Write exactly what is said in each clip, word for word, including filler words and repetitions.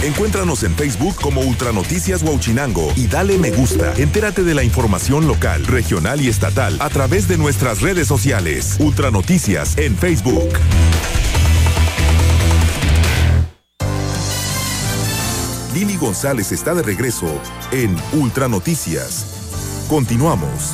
Encuéntranos en Facebook como Ultranoticias Huauchinango y dale me gusta. Entérate de la información local, regional y estatal a través de nuestras redes sociales. Ultranoticias en Facebook. Lili González está de regreso en Ultranoticias. Continuamos.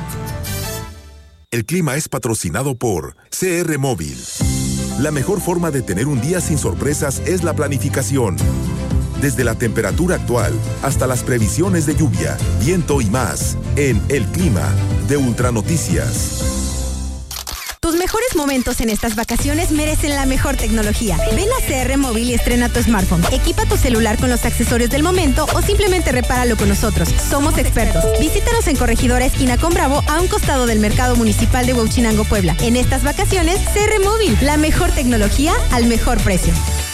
El clima es patrocinado por C R Móvil. La mejor forma de tener un día sin sorpresas es la planificación. Desde la temperatura actual hasta las previsiones de lluvia, viento y más, en El Clima de Ultranoticias. Tus mejores momentos en estas vacaciones merecen la mejor tecnología. Ven a C R Móvil y estrena tu smartphone. Equipa tu celular con los accesorios del momento o simplemente repáralo con nosotros. Somos expertos. Visítanos en Corregidora Esquina con Bravo, a un costado del Mercado Municipal de Huauchinango, Puebla. En estas vacaciones, C R Móvil, la mejor tecnología al mejor precio.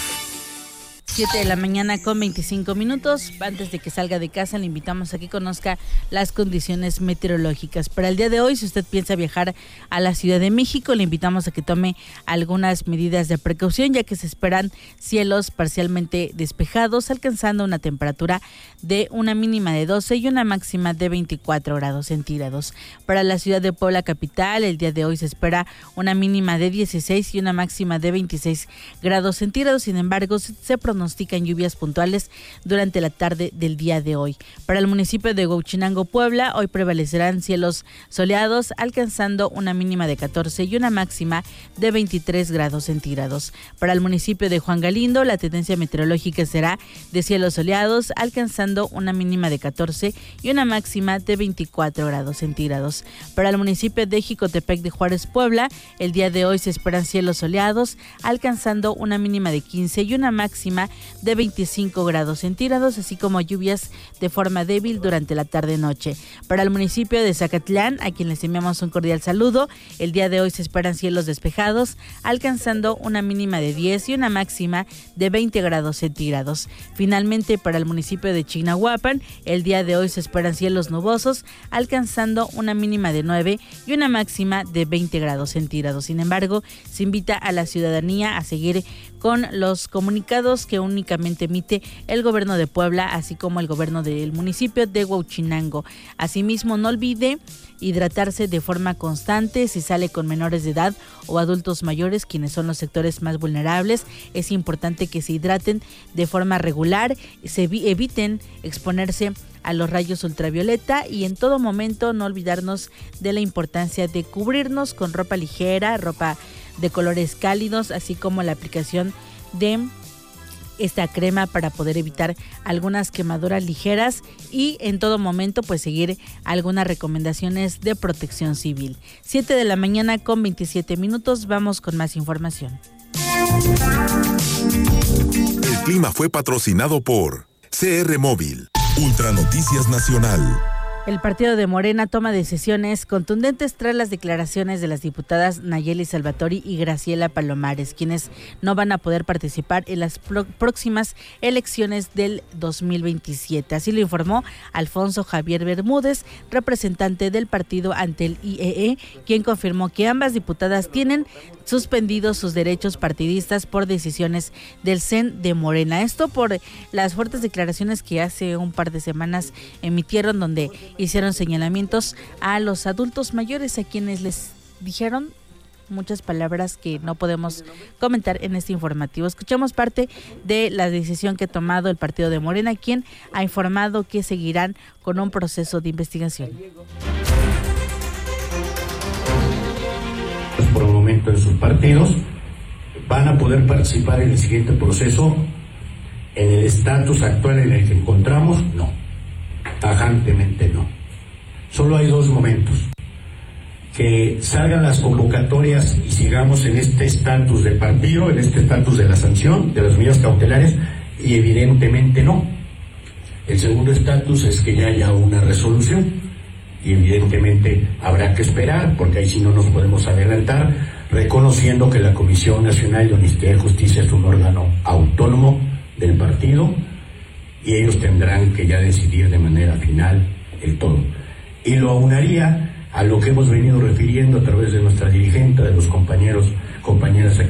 siete de la mañana con veinticinco minutos. Antes de que salga de casa, le invitamos a que conozca las condiciones meteorológicas. Para el día de hoy, si usted piensa viajar a la Ciudad de México, le invitamos a que tome algunas medidas de precaución, ya que se esperan cielos parcialmente despejados, alcanzando una temperatura de una mínima de doce y una máxima de veinticuatro grados centígrados. Para la ciudad de Puebla capital, el día de hoy se espera una mínima de dieciséis y una máxima de veintiséis grados centígrados. Sin embargo, se pronuncia pronostican lluvias puntuales durante la tarde del día de hoy. Para el municipio de Huauchinango, Puebla, hoy prevalecerán cielos soleados, alcanzando una mínima de catorce y una máxima de veintitrés grados centígrados. Para el municipio de Juan Galindo, la tendencia meteorológica será de cielos soleados, alcanzando una mínima de catorce y una máxima de veinticuatro grados centígrados. Para el municipio de Jicotepec de Juárez, Puebla, el día de hoy se esperan cielos soleados, alcanzando una mínima de quince y una máxima de veinticinco grados centígrados, así como lluvias de forma débil durante la tarde-noche. Para el municipio de Zacatlán, a quien les enviamos un cordial saludo, el día de hoy se esperan cielos despejados, alcanzando una mínima de diez y una máxima de veinte grados centígrados. Finalmente, para el municipio de Chignahuapan, el día de hoy se esperan cielos nubosos, alcanzando una mínima de nueve y una máxima de veinte grados centígrados. Sin embargo, se invita a la ciudadanía a seguir con los comunicados que únicamente emite el gobierno de Puebla, así como el gobierno del municipio de Huauchinango. Asimismo, no olvide hidratarse de forma constante si sale con menores de edad o adultos mayores, quienes son los sectores más vulnerables. Es importante que se hidraten de forma regular, se eviten exponerse a los rayos ultravioleta y en todo momento no olvidarnos de la importancia de cubrirnos con ropa ligera, ropa de colores cálidos, así como la aplicación de esta crema para poder evitar algunas quemaduras ligeras y en todo momento pues seguir algunas recomendaciones de protección civil. siete de la mañana con veintisiete minutos, vamos con más información. El clima fue patrocinado por C R Móvil, Ultranoticias Nacional. El partido de Morena toma decisiones contundentes tras las declaraciones de las diputadas Nayeli Salvatori y Graciela Palomares, quienes no van a poder participar en las pro- próximas elecciones del dos mil veintisiete. Así lo informó Alfonso Javier Bermúdez, representante del partido ante el I E E, quien confirmó que ambas diputadas tienen suspendidos sus derechos partidistas por decisiones del C E N de Morena. Esto por las fuertes declaraciones que hace un par de semanas emitieron, donde hicieron señalamientos a los adultos mayores, a quienes les dijeron muchas palabras que no podemos comentar en este informativo. Escuchamos parte de la decisión que ha tomado el partido de Morena, quien ha informado que seguirán con un proceso de investigación. Por el momento en sus partidos van a poder participar en el siguiente proceso en el estatus actual en el que encontramos, no, tajantemente no. Solo hay dos momentos: que salgan las convocatorias y sigamos en este estatus de partido, en este estatus de la sanción, de las medidas cautelares, y evidentemente no. El segundo estatus es que ya haya una resolución, y evidentemente habrá que esperar, porque ahí sí no nos podemos adelantar, reconociendo que la Comisión Nacional de Honestidad y Justicia es un órgano autónomo del partido, y ellos tendrán que ya decidir de manera final el todo. Y lo aunaría a lo que hemos venido refiriendo a través de nuestra dirigente, de los compañeros, compañeras aquí